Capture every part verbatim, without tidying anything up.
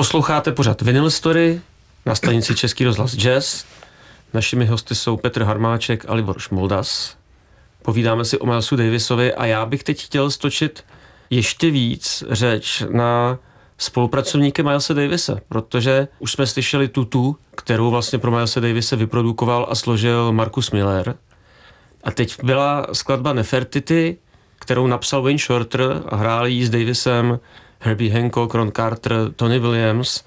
Posloucháte pořad Vinyl Story na stanici Český rozhlas Jazz. Našimi hosty jsou Petr Harmáček a Libor Šmoldas. Povídáme si o Milesu Davisovi a já bych teď chtěl stočit ještě víc řeč na spolupracovníky Milese Davise, protože už jsme slyšeli tutu, kterou vlastně pro Milese Davise vyprodukoval a složil Marcus Miller. A teď byla skladba Nefertiti, kterou napsal Wayne Shorter a hráli ji s Davisem Herbie Hancock, Ron Carter, Tony Williams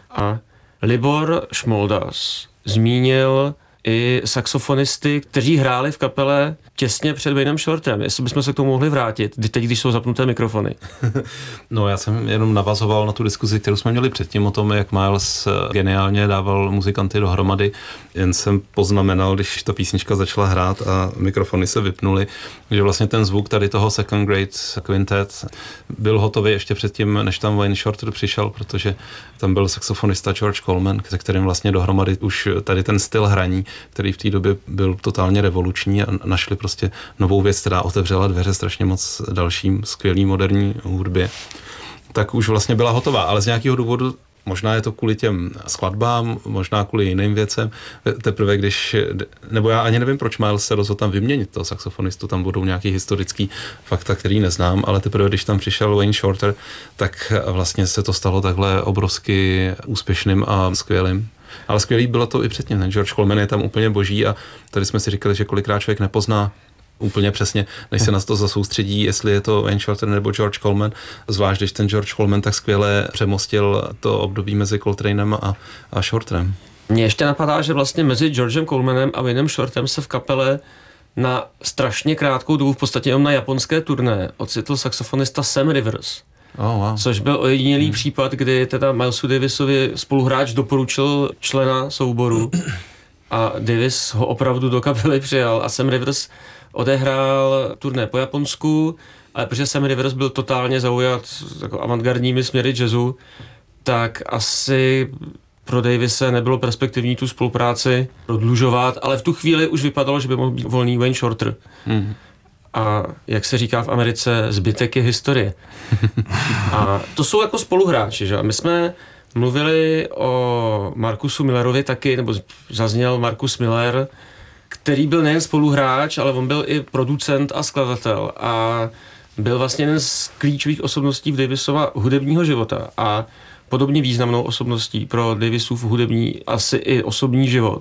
a Libor Šmoldas zmínil i saxofonisty, kteří hráli v kapele těsně před Waynem Shorterem. Jestli bychom se k tomu mohli vrátit, teď, když jsou zapnuté mikrofony. No, já jsem jenom navazoval na tu diskuzi, kterou jsme měli předtím o tom, jak Miles geniálně dával muzikanty dohromady. Jen jsem poznamenal, když ta písnička začala hrát a mikrofony se vypnuly, že vlastně ten zvuk tady toho Second Grade Quintet byl hotový ještě předtím, než tam Wayne Shorter přišel, protože tam byl saxofonista George Coleman, se kterým vlastně dohromady už tady ten styl hraní, který v té době byl totálně revoluční a našli prostě novou věc, která otevřela dveře strašně moc dalším skvělý moderní hudbě, tak už vlastně byla hotová, ale z nějakého důvodu, možná je to kvůli těm skladbám, možná kvůli jiným věcem, teprve když, nebo já ani nevím, proč Miles se rozhodl tam vyměnit toho saxofonistu, tam budou nějaký historický fakta, který neznám, ale teprve když tam přišel Wayne Shorter, tak vlastně se to stalo takhle obrovsky úspěšným a skvělým. Ale skvělý bylo to i předtím, ten George Coleman je tam úplně boží a tady jsme si říkali, že kolikrát člověk nepozná úplně přesně, než se na to zasoustředí, jestli je to Wayne Shorter nebo George Coleman, zvlášť když ten George Coleman tak skvěle přemostil to období mezi Coltranem a, a Shorterem. Mně ještě napadá, že vlastně mezi Georgem Colemanem a Waynem Shorterem se v kapele na strašně krátkou dobu, v podstatě jenom na japonské turné, ocitl saxofonista Sam Rivers. Oh, wow. Což byl ojedinělý hmm. případ, kdy teda Milesu Davisovi spoluhráč doporučil člena souboru a Davis ho opravdu do kapely přijal a Sam Rivers odehrál turné po Japonsku, ale protože Sam Rivers byl totálně zaujat jako avantgardními směry jazzu, tak asi pro Davise nebylo perspektivní tu spolupráci prodlužovat, ale v tu chvíli už vypadalo, že by mohl být volný Wayne Shorter. Hmm. A jak se říká v Americe, zbytek je historie. A to jsou jako spoluhráči, že? My jsme mluvili o Marcusu Millerovi taky, nebo zazněl Marcus Miller, který byl nejen spoluhráč, ale on byl i producent a skladatel a byl vlastně jeden z klíčových osobností v Davisova hudebního života a podobně významnou osobností pro Davisův hudební, asi i osobní život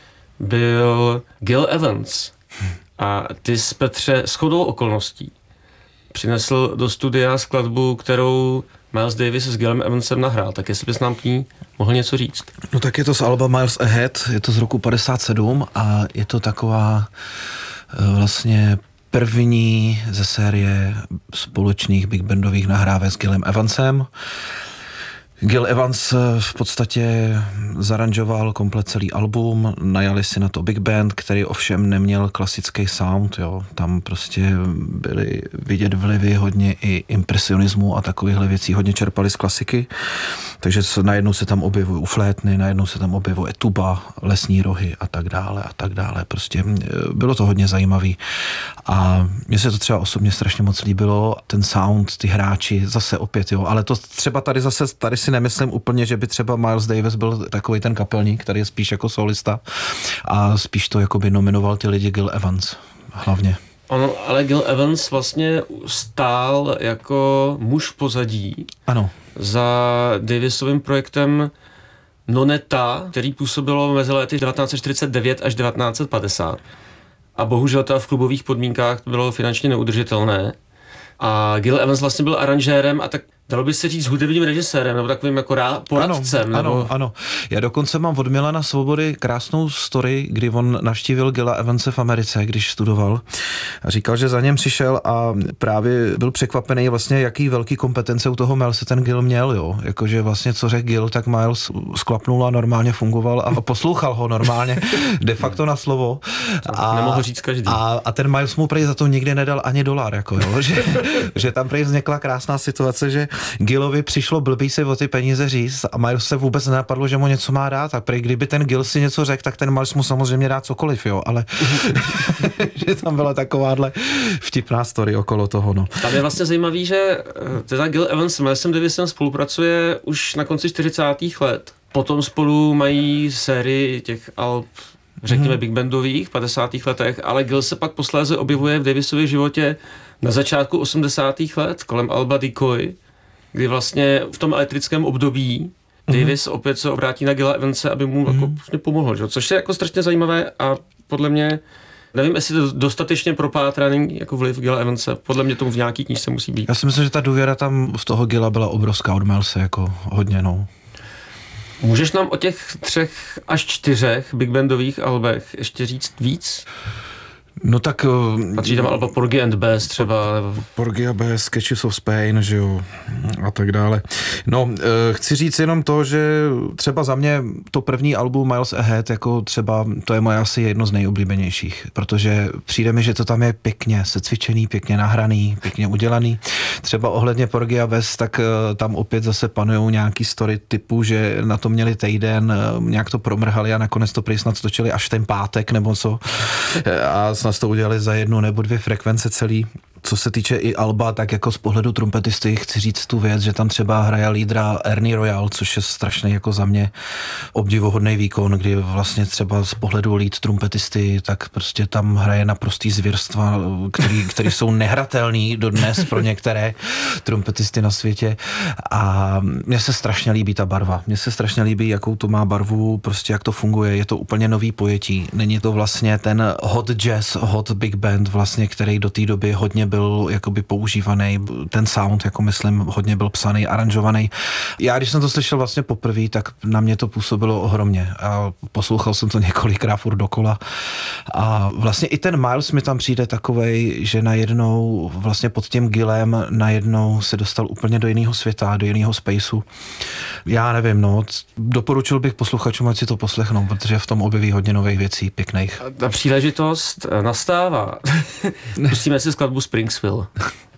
byl Gil Evans. A ty jsi, Petře, shodou okolností přinesl do studia skladbu, kterou Miles Davis s Gilem Evansem nahrál. Tak jestli bys nám k ní mohl něco říct. No tak je to z alba Miles Ahead, je to z roku padesát sedm a je to taková vlastně první ze série společných big bandových nahrávek s Gilem Evansem. Gil Evans v podstatě zaranžoval komplet celý album, najali si na to big band, který ovšem neměl klasický sound, jo. Tam prostě byly vidět vlivy hodně i impresionismu a takovýchhle věcí, hodně čerpali z klasiky, takže najednou se tam objevují uflétny, najednou se tam objevuje tuba, lesní rohy a tak dále a tak dále, prostě bylo to hodně zajímavý a mně se to třeba osobně strašně moc líbilo, ten sound, ty hráči, zase opět, jo, ale to třeba tady zase, tady si nemyslím úplně, že by třeba Miles Davis byl takový ten kapelník, který je spíš jako solista a spíš to jakoby nominoval ty lidi Gil Evans hlavně. Ono, ale Gil Evans vlastně stál jako muž v pozadí. Ano. Za Davisovým projektem Noneta, který působilo mezi lety devatenáct set čtyřicet devět až devatenáct set padesát. A bohužel to v klubových podmínkách bylo finančně neudržitelné. A Gil Evans vlastně byl aranžérem a tak dalo by se říct hudebním režisérem, nebo takovým jako rá, poradcem. Ano, nebo... ano, ano. Já dokonce mám od Milana Svobody krásnou story, kdy on navštívil Gila Evanse v Americe, když studoval. A říkal, že za něm přišel a právě byl překvapený vlastně, jaký velký kompetence u toho Milese ten Gil měl, jo. Jakože vlastně co řekl Gil, tak Miles sklapnul a normálně fungoval a poslouchal ho normálně, de facto na slovo. A, nemohl říct každý. A, a ten Miles mu prej za to nikdy nedal ani dolar, jako jo. Že, že tam prej vznikla krásná situace, že Gillovi přišlo blbý si o ty peníze říct a Miles se vůbec nenapadlo, že mu něco má dát a prý kdyby ten Gill si něco řekl, tak ten Miles mu samozřejmě dá cokoliv, jo, ale že tam byla takováhle vtipná story okolo toho, no. Tam je vlastně zajímavý, že teda Gil Evans s Milesem Davisem spolupracuje už na konci čtyřicátých let. Potom spolu mají sérii těch alb, řekněme, big bandových v padesátých letech, ale Gill se pak posléze objevuje v Davisově životě na začátku osmdesátých let, kolem alba Decoy, kdy vlastně v tom elektrickém období Davis opět se obrátí na Gilla Evanse, aby mu jako vlastně pomohl, že? Což je jako strašně zajímavé a podle mě, nevím, jestli to dostatečně propátraný jako vliv Gilla Evanse, podle mě tomu v nějaký knížce musí být. Já si myslím, že ta důvěra tam v toho Gilla byla obrovská od Milese, jako hodně, no. Můžeš nám o těch třech až čtyřech big bandových albech ještě říct víc? No tak... Patří tam alba Porgy and Bess třeba. Porgy and Bess, Sketches of Spain, že jo, a tak dále. No, chci říct jenom to, že třeba za mě to první album Miles Ahead, jako třeba, to je moje asi jedno z nejoblíbenějších, protože přijde mi, že to tam je pěkně secvičený, pěkně nahraný, pěkně udělaný. Třeba ohledně Porgy and Bess, tak tam opět zase panujou nějaký story typu, že na to měli týden, nějak to promrhali a nakonec to prý snad točili až ten pátek nebo co. A snad to udělali za jednu nebo dvě frekvence celý. Co se týče i alba, tak jako z pohledu trumpetisty chci říct tu věc, že tam třeba hraje lídra Ernie Royal, což je strašný jako za mě obdivuhodný výkon, kdy vlastně třeba z pohledu lead trumpetisty, tak prostě tam hraje naprostý zvěrstva, který, který jsou nehratelný dodnes pro některé trumpetisty na světě. A mně se strašně líbí ta barva. Mně se strašně líbí, jakou to má barvu, prostě jak to funguje. Je to úplně nový pojetí. Není to vlastně ten hot jazz, hot big band, vlastně, který do té doby hodně byl jakoby používaný, ten sound, jako myslím, hodně byl psaný, aranžovaný. Já, když jsem to slyšel vlastně poprvé, tak na mě to působilo ohromně a poslouchal jsem to několikrát furt dokola a vlastně i ten Miles mi tam přijde takovej, že najednou vlastně pod tím Gillem najednou se dostal úplně do jiného světa, do jiného spaceu. Já nevím, no, doporučil bych posluchačům, ať si to poslechnou, protože v tom objeví hodně nových věcí, pěkných. Ta příležitost nastává. Pustíme si skladbu Springsville.